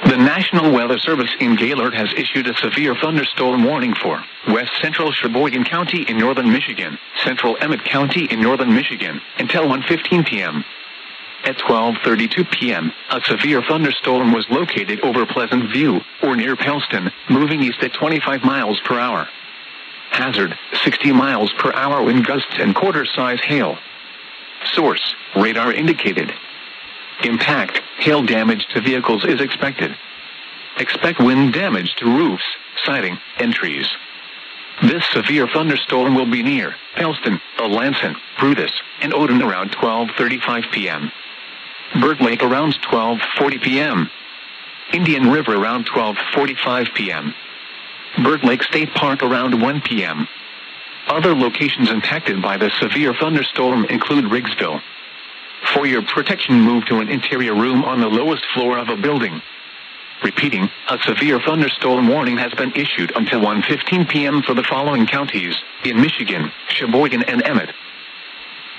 The National Weather Service in Gaylord has issued a severe thunderstorm warning for west central Sheboygan County in northern Michigan, central Emmett County in northern Michigan, until 1:15 p.m. At 12:32 p.m., a severe thunderstorm was located over Pleasant View, or near Pellston, moving east at 25 miles per hour. Hazard, 60 miles per hour wind gusts and quarter-size hail. Source, radar indicated. Impact, hail damage to vehicles is expected. Expect wind damage to roofs, siding, and trees. This severe thunderstorm will be near Pellston, Alanson, Brutus, and Odin around 12:35 p.m. Bird Lake around 12:40 p.m. Indian River around 12:45 p.m. Bird Lake State Park around 1 p.m. Other locations impacted by the severe thunderstorm include Riggsville. For your protection, move to an interior room on the lowest floor of a building. Repeating, a severe thunderstorm warning has been issued until 1:15 p.m. for the following counties in Michigan: Sheboygan and Emmett.